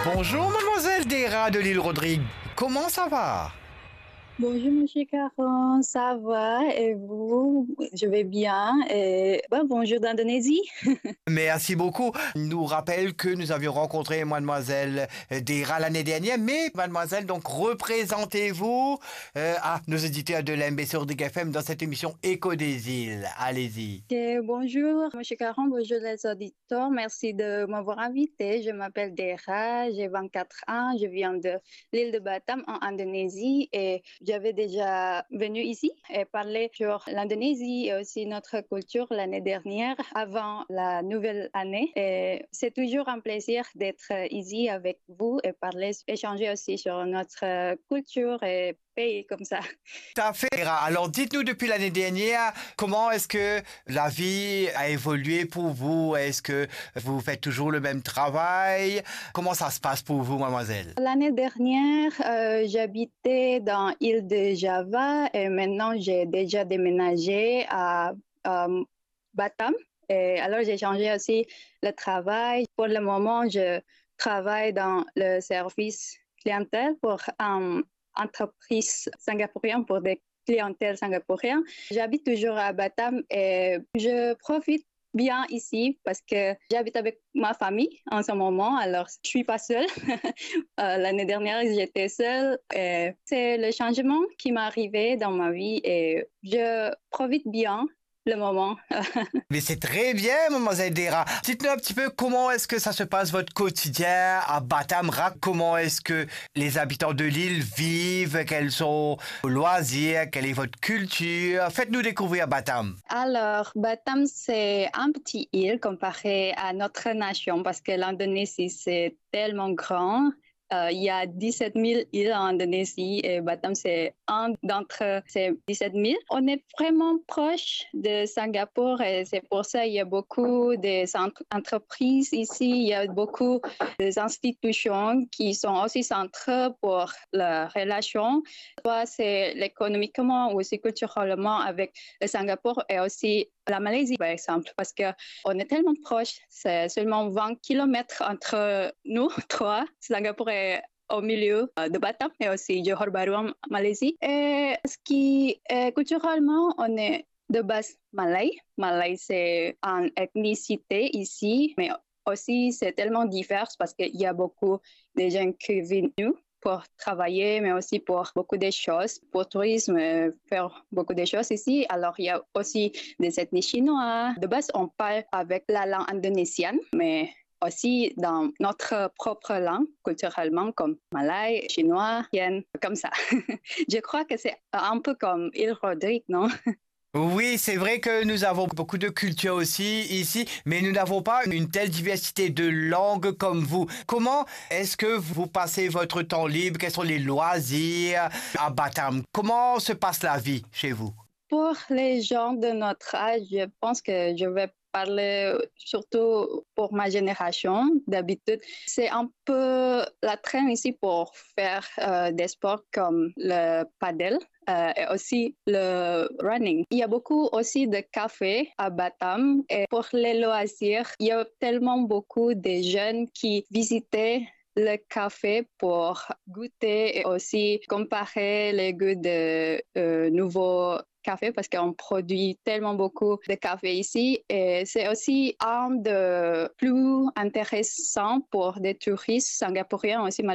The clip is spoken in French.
Bonjour mademoiselle Dera de l'île Rodrigue, comment ça va? Bonjour, monsieur Caron, ça va et vous? Je vais bien. Et bonjour d'Indonésie. Merci beaucoup. Nous rappelle que nous avions rencontré mademoiselle Dera l'année dernière, mais mademoiselle, donc représentez-vous à nos éditeurs de l'MBC Rodrigue FM dans cette émission Écho des îles. Allez-y. Bonjour, monsieur Caron, bonjour les auditeurs. Merci de m'avoir invité. Je m'appelle Dera, j'ai 24 ans, je viens de l'île de Batam en Indonésie et j'avais déjà venu ici et parlé sur l'Indonésie et aussi notre culture l'année dernière avant la nouvelle année. Et c'est toujours un plaisir d'être ici avec vous et parler, échanger aussi sur notre culture et pays comme ça. Tout à fait. Alors dites-nous depuis l'année dernière, comment est-ce que la vie a évolué pour vous? Est-ce que vous faites toujours le même travail? Comment ça se passe pour vous, mademoiselle? L'année dernière, j'habitais dans l'île de Java et maintenant j'ai déjà déménagé à Batam. Et alors j'ai changé aussi le travail. Pour le moment, je travaille dans le service clientèle pour une entreprise singapourienne pour des clientèles singapouriennes. J'habite toujours à Batam et je profite bien ici parce que j'habite avec ma famille en ce moment, alors je suis pas seule. L'année dernière, j'étais seule. Et c'est le changement qui m'est arrivé dans ma vie et je profite bien le moment. Mais c'est très bien, mademoiselle Dera. Dites-nous un petit peu comment est-ce que ça se passe votre quotidien à Batam. Comment est-ce que les habitants de l'île vivent, quels sont vos loisirs, quelle est votre culture. Faites-nous découvrir Batam. Alors, Batam, c'est un petit île comparé à notre nation parce que l'Indonésie, c'est tellement grand. Il y a 17 000 îles en Indonésie et Batam, c'est un d'entre ces 17 000. On est vraiment proche de Singapour et c'est pour ça qu'il y a beaucoup d'entreprises ici. Il y a beaucoup d'institutions qui sont aussi centrales pour la relation. Soit c'est économiquement ou aussi culturellement avec le Singapour et aussi la Malaisie, par exemple, parce qu'on est tellement proches, c'est seulement 20 kilomètres entre nous trois. Singapour est au milieu de Batam et aussi Johor Bahru en Malaisie. Et ce qui est culturellement, on est de base malais. Malais, c'est une ethnicité ici, mais aussi c'est tellement divers parce qu'il y a beaucoup de gens qui viennent nous pour travailler, mais aussi pour beaucoup de choses, pour tourisme, faire beaucoup de choses ici. Alors, il y a aussi des ethnies chinoises. De base, on parle avec la langue indonésienne, mais aussi dans notre propre langue, culturellement, comme malais, chinois, yen, comme ça. Je crois que c'est un peu comme île Rodrigue, non? Oui, c'est vrai que nous avons beaucoup de culture aussi ici, mais nous n'avons pas une telle diversité de langues comme vous. Comment est-ce que vous passez votre temps libre? Quels sont les loisirs à Batam? Comment se passe la vie chez vous? Pour les gens de notre âge, je pense que je vais parler surtout pour ma génération. D'habitude, c'est un peu la traîne ici pour faire des sports comme le paddle. Et aussi le running. Il y a beaucoup aussi de cafés à Batam et pour les loisirs, il y a tellement beaucoup de jeunes qui visitaient le café pour goûter et aussi comparer les goûts de nouveaux cafés parce qu'on produit tellement beaucoup de café ici et c'est aussi un des plus intéressants pour des touristes singapouriens aussi